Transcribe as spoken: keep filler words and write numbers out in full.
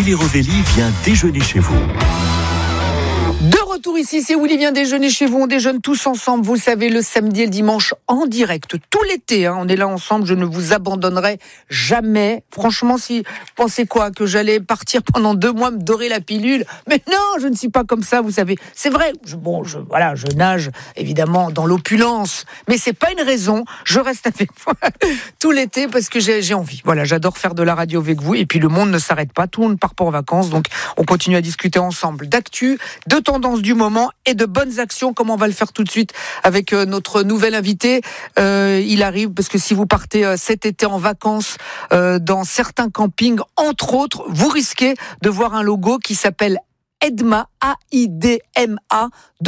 Willy Rovelli vient déjeuner chez vous. De retour ici, c'est Willy vient déjeuner chez vous. On déjeune tous ensemble, vous le savez, le samedi et le dimanche en direct. Tout l'été, hein, on est là ensemble, je ne vous abandonnerai jamais. Franchement, si vous pensez quoi, que j'allais partir pendant deux mois me dorer la pilule? Mais non, je ne suis pas comme ça, vous savez. C'est vrai, je, bon, je, voilà, je nage évidemment dans l'opulence, mais c'est pas une raison. Je reste avec vous tout l'été parce que j'ai, j'ai envie. Voilà, j'adore faire de la radio avec vous. Et puis le monde ne s'arrête pas, tout le monde ne part pas en vacances, donc on continue à discuter ensemble d'actu, de tendance du moment et de bonnes actions, comme on va le faire tout de suite avec euh, notre nouvel invité. Euh, il arrive parce que si vous partez euh, cet été en vacances euh, dans certains campings, entre autres, vous risquez de voir un logo qui s'appelle Aidema, A I D M A.